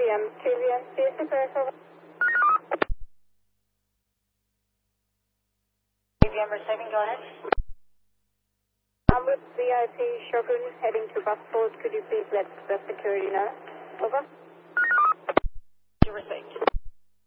p.m. KVM, CSC correct over. KVM receiving, go ahead. I'm with VIP Shogun heading to Buckford. Could you please let the security know? Over.